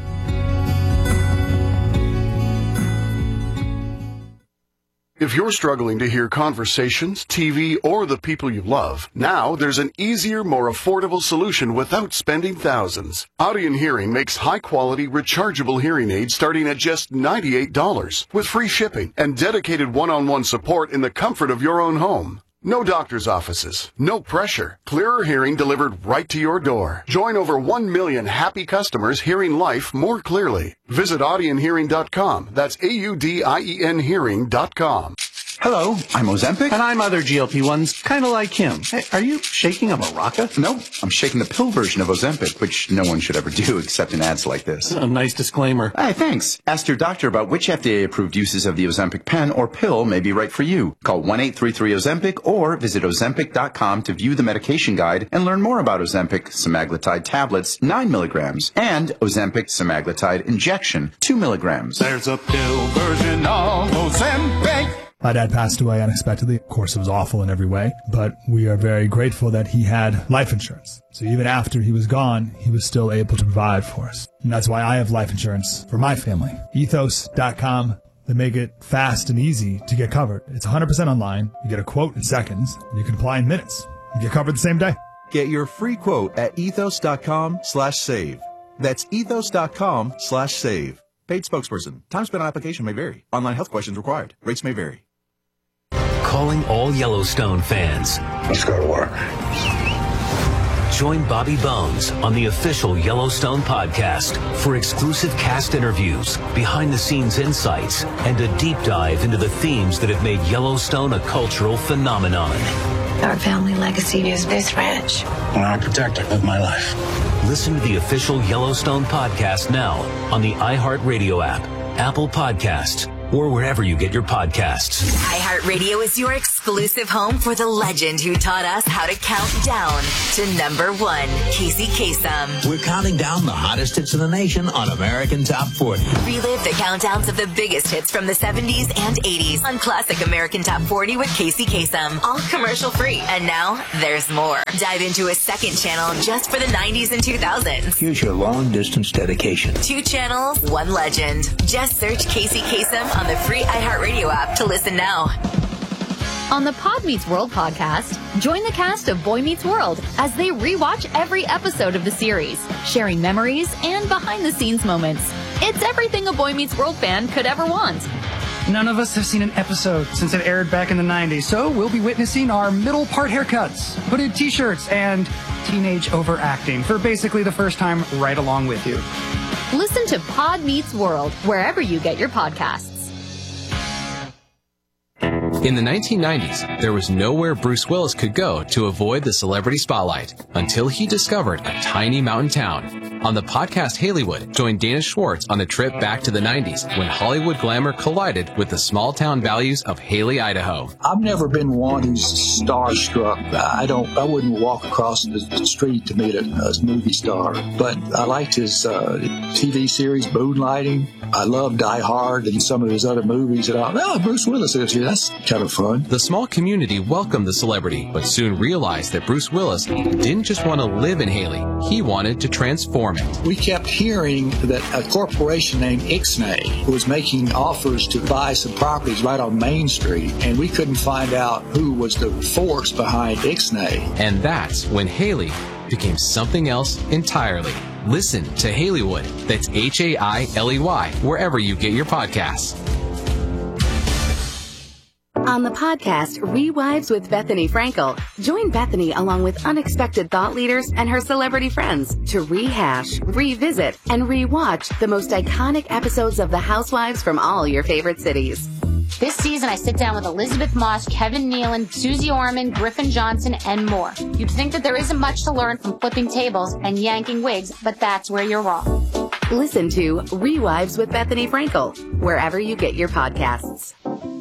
If you're struggling to hear conversations, TV, or the people you love, now there's an easier, more affordable solution without spending thousands. Audion Hearing makes high-quality, rechargeable hearing aids starting at just $98 with free shipping and dedicated one-on-one support in the comfort of your own home. No doctor's offices, no pressure. Clearer hearing delivered right to your door. Join over 1 million happy customers hearing life more clearly. Visit audionhearing.com. That's AUDIEN hearing.com. Hello, I'm Ozempic. And I'm other GLP-1s, kind of like him. Hey, are you shaking a maraca? No, I'm shaking the pill version of Ozempic, which no one should ever do except in ads like this. A nice disclaimer. Hey, thanks. Ask your doctor about which FDA-approved uses of the Ozempic pen or pill may be right for you. Call 1-833-OZEMPIC or visit Ozempic.com to view the medication guide and learn more about Ozempic semaglutide tablets, 9 milligrams, and Ozempic semaglutide injection, 2 milligrams. There's a pill version of Ozempic. My dad passed away unexpectedly. Of course, it was awful in every way, but we are very grateful that he had life insurance. So even after he was gone, he was still able to provide for us. And that's why I have life insurance for my family. Ethos.com. They make it fast and easy to get covered. It's 100% online. You get a quote in seconds. And you can apply in minutes. You get covered the same day. Get your free quote at ethos.com/save. That's ethos.com/save. Paid spokesperson. Time spent on application may vary. Online health questions required. Rates may vary. calling all Yellowstone fans. Let's go to work. Join Bobby Bones on the official Yellowstone podcast for exclusive cast interviews, behind-the-scenes insights, and a deep dive into the themes that have made Yellowstone a cultural phenomenon. Our family legacy is this ranch. And I protect it with my life. Listen to the official Yellowstone podcast now on the iHeartRadio app, Apple Podcasts, or wherever you get your podcasts. iHeartRadio is your exclusive home for the legend who taught us how to count down to number 1, Casey Kasem. We're counting down the hottest hits in the nation on American Top 40. Relive the countdowns of the biggest hits from the 70s and 80s on Classic American Top 40 with Casey Kasem. All commercial free. And now there's more. Dive into a second channel just for the 90s and 2000s. Here's your long-distance dedication. 2 channels, 1 legend. Just search Casey Kasem on the free iHeartRadio app to listen now. On the Pod Meets World podcast, join the cast of Boy Meets World as they rewatch every episode of the series, sharing memories and behind-the-scenes moments. It's everything a Boy Meets World fan could ever want. None of us have seen an episode since it aired back in the 90s, so we'll be witnessing our middle part haircuts, hooded t-shirts, and teenage overacting for basically the first time right along with you. Listen to Pod Meets World wherever you get your podcasts. In the 1990s, there was nowhere Bruce Willis could go to avoid the celebrity spotlight until he discovered a tiny mountain town. On the podcast Hollywood, join Dana Schwartz on the trip back to the 90s when Hollywood glamour collided with the small-town values of Haley, Idaho. I've never been one who's starstruck. I wouldn't walk across the street to meet a movie star. But I liked his TV series, Moonlighting. I love Die Hard and some of his other movies. And Bruce Willis is here. That's kind of fun. The small community welcomed the celebrity, but soon realized that Bruce Willis didn't just want to live in Haley. He wanted to transform it. We kept hearing that a corporation named Ixnay was making offers to buy some properties right on Main Street, and we couldn't find out who was the force behind Ixnay. And that's when Haley became something else entirely. Listen to Haleywood. That's Hailey, wherever you get your podcasts. On the podcast Rewives with Bethany Frankel, join Bethany along with unexpected thought leaders and her celebrity friends to rehash, revisit, and rewatch the most iconic episodes of The Housewives from all your favorite cities. This season, I sit down with Elizabeth Moss, Kevin Nealon, Susie Orman, Griffin Johnson, and more. You'd think that there isn't much to learn from flipping tables and yanking wigs, but that's where you're wrong. Listen to Rewives with Bethany Frankel, wherever you get your podcasts.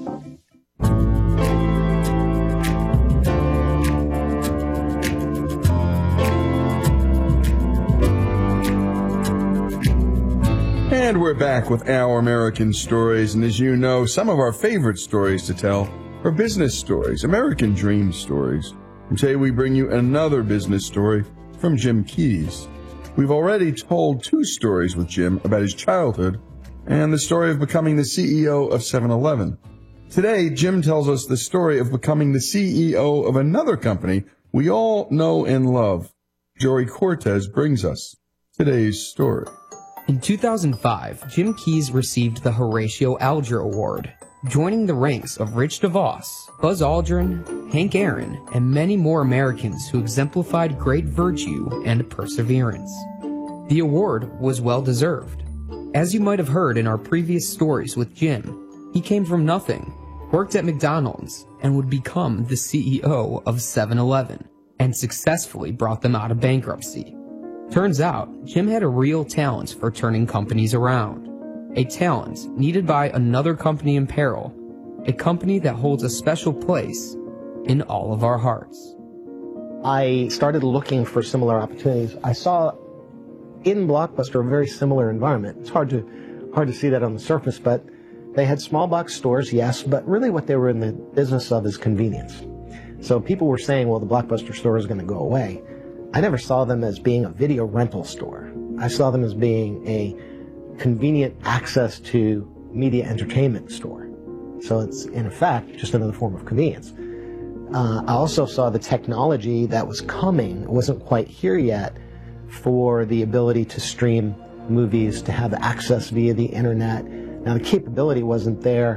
And we're back with Our American Stories, and as you know, some of our favorite stories to tell are business stories, American dream stories. And today we bring you another business story from Jim Keyes. We've already told 2 stories with Jim about his childhood and the story of becoming the CEO of 7-Eleven. Today, Jim tells us the story of becoming the CEO of another company we all know and love. Joey Cortez brings us today's story. In 2005, Jim Keyes received the Horatio Alger Award, joining the ranks of Rich DeVos, Buzz Aldrin, Hank Aaron, and many more Americans who exemplified great virtue and perseverance. The award was well-deserved. As you might have heard in our previous stories with Jim, he came from nothing, worked at McDonald's, and would become the CEO of 7-Eleven, and successfully brought them out of bankruptcy. Turns out, Jim had a real talent for turning companies around. A talent needed by another company in peril. A company that holds a special place in all of our hearts. I started looking for similar opportunities. I saw in Blockbuster a very similar environment. It's hard to see that on the surface, but they had small box stores, yes, but really what they were in the business of is convenience. So people were saying, well, the Blockbuster store is going to go away. I never saw them as being a video rental store. I saw them as being a convenient access to media entertainment store. So it's, in effect, just another form of convenience. I also saw the technology that was coming, wasn't quite here yet, for the ability to stream movies, to have access via the internet. Now, the capability wasn't there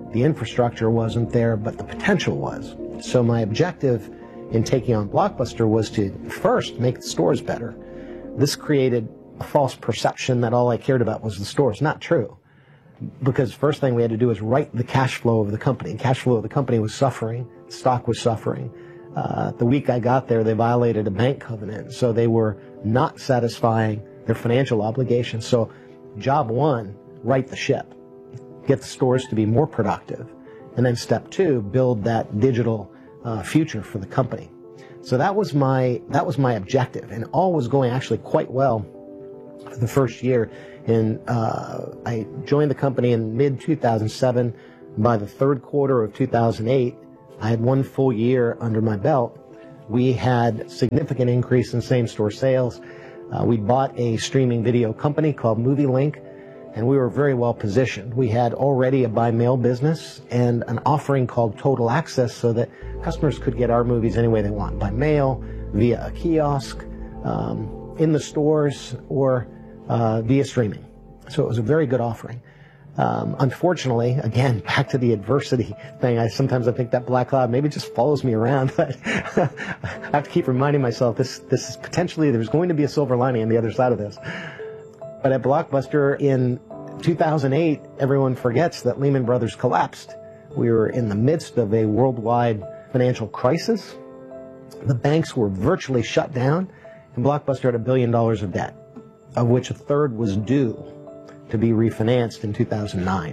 The infrastructure wasn't there, but the potential was. So my objective in taking on Blockbuster was to first make the stores better. This created a false perception that all I cared about was the stores. Not true. Because first thing we had to do was right the cash flow of the company. Cash flow of the company was suffering. Stock was suffering. The week I got there, they violated a bank covenant. So they were not satisfying their financial obligations. So job one, right the ship. Get the stores to be more productive. And then step two, build that digital future for the company. So that was my objective, and all was going actually quite well for the first year. And I joined the company in mid-2007. By the third quarter of 2008, I had 1 full year under my belt. We had significant increase in same-store sales. We bought a streaming video company called MovieLink, and we were very well positioned. We had already a by-mail business and an offering called Total Access so that customers could get our movies any way they want, by mail, via a kiosk, in the stores, or via streaming. So it was a very good offering. Unfortunately, again, back to the adversity thing, sometimes I think that black cloud maybe just follows me around, but I have to keep reminding myself this is potentially, there's going to be a silver lining on the other side of this. But at Blockbuster in 2008, everyone forgets that Lehman Brothers collapsed. We were in the midst of a worldwide financial crisis. The banks were virtually shut down, and Blockbuster had $1 billion of debt, of which a third was due to be refinanced in 2009.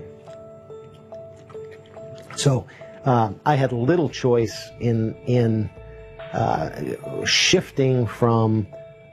So I had little choice in shifting from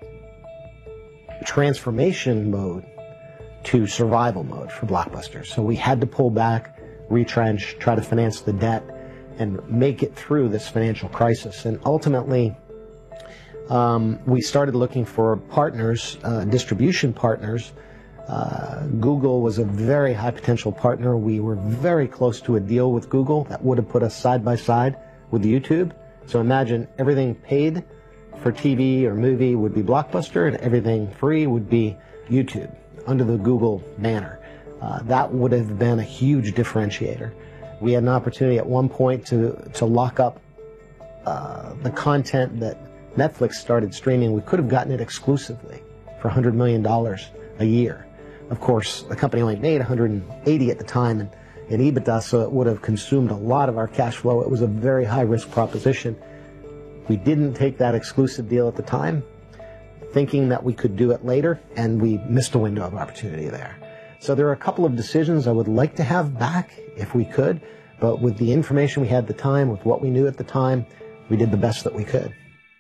transformation mode to survival mode for Blockbuster. So we had to pull back, retrench, try to finance the debt, and make it through this financial crisis. And ultimately, we started looking for partners, distribution partners. Google was a very high potential partner. We were very close to a deal with Google that would have put us side by side with YouTube. So imagine everything paid for TV or movie would be Blockbuster, and everything free would be YouTube under the Google banner. That would have been a huge differentiator. We had an opportunity at one point to lock up the content that Netflix started streaming. We could have gotten it exclusively for $100 million a year. Of course, the company only made 180 at the time in EBITDA, so it would have consumed a lot of our cash flow. It was a very high-risk proposition. We didn't take that exclusive deal at the time, thinking that we could do it later, and we missed a window of opportunity there. So there are a couple of decisions I would like to have back if we could, but with the information we had at the time, with what we knew at the time, we did the best that we could.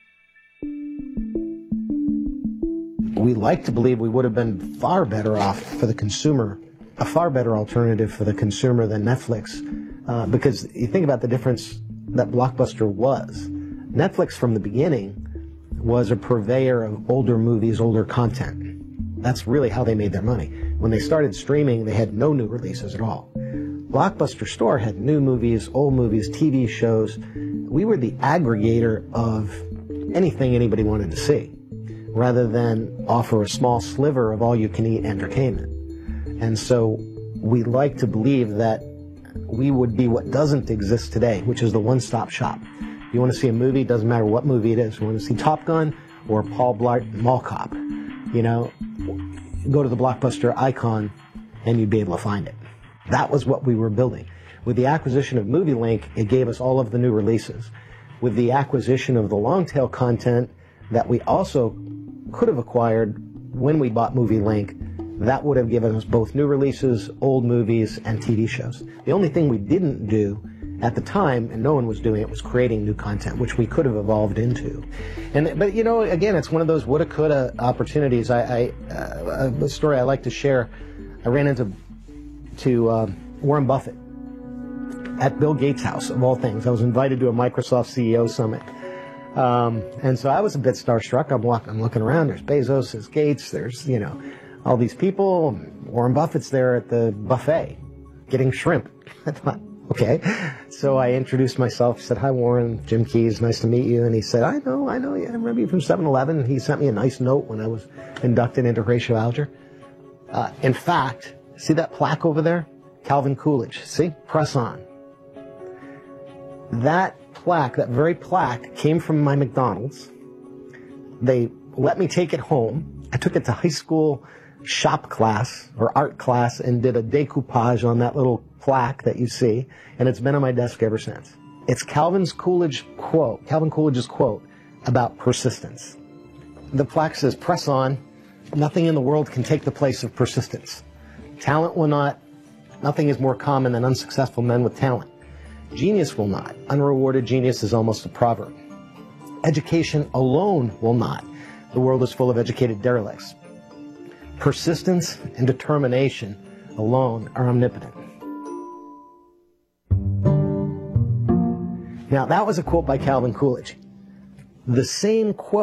We like to believe we would have been far better off for the consumer, a far better alternative for the consumer than Netflix, because you think about the difference that Blockbuster was. Netflix from the beginning was a purveyor of older movies, older content. That's really how they made their money. When they started streaming, they had no new releases at all. Blockbuster Store had new movies, old movies, TV shows. We were the aggregator of anything anybody wanted to see, rather than offer a small sliver of all-you-can-eat entertainment. And so we like to believe that we would be what doesn't exist today, which is the one-stop shop. You want to see a movie, doesn't matter what movie it is. You want to see Top Gun or Paul Blart Mall Cop, go to the Blockbuster icon and you'd be able to find it. That was what we were building. With the acquisition of MovieLink, it gave us all of the new releases. With the acquisition of the long-tail content that we also could have acquired when we bought MovieLink, that would have given us both new releases, old movies, and TV shows. The only thing we didn't do at the time, and no one was doing it, was creating new content, which we could have evolved into. But again, it's one of those woulda, coulda opportunities. A story I like to share, I ran into Warren Buffett at Bill Gates' house, of all things. I was invited to a Microsoft CEO summit. And so I was a bit starstruck. I'm looking around. There's Bezos, there's Gates, there's, all these people. Warren Buffett's there at the buffet getting shrimp. I thought, okay. So I introduced myself, said, "Hi, Warren, Jim Keyes, nice to meet you." And he said, I know, yeah, I remember you from 7-Eleven. He sent me a nice note when I was inducted into Horatio Alger. In fact, see that plaque over there? Calvin Coolidge. See? Press on. That plaque, that very plaque, came from my McDonald's. They let me take it home. I took it to high school shop class or art class and did a decoupage on that little plaque that you see, and it's been on my desk ever since. It's Calvin Coolidge's quote about persistence. The plaque says, press on. Nothing in the world can take the place of persistence. Talent will not. Nothing is more common than unsuccessful men with talent. Genius will not. Unrewarded genius is almost a proverb. Education alone will not. The world is full of educated derelicts. Persistence and determination alone are omnipotent. Now, that was a quote by Calvin Coolidge. The same quote